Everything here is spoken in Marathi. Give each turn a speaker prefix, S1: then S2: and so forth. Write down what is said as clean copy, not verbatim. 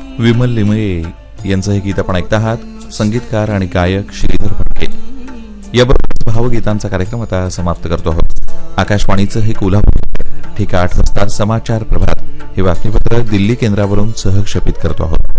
S1: विमल लिमये यांचं हे गीत आपण ऐकत आहात. संगीतकार आणि गायक श्रीधर फडके. याबरोबर भावगीतांचा कार्यक्रम आता समाप्त करतो आहोत. आकाशवाणीचं हे कोल्हापूर ठीक 8 वाजता समाचार प्रभात हे बातमीपत्र दिल्ली केंद्रावरून सहक्षेपित करतो आहोत.